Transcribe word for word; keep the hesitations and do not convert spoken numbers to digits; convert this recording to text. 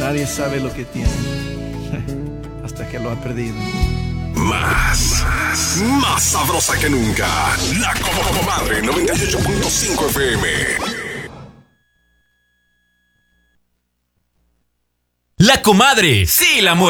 Nadie sabe lo que tiene hasta que lo ha perdido. Más, más, más sabrosa que nunca. La Comadre noventa y ocho punto cinco F M. La Comadre, sí la mueve.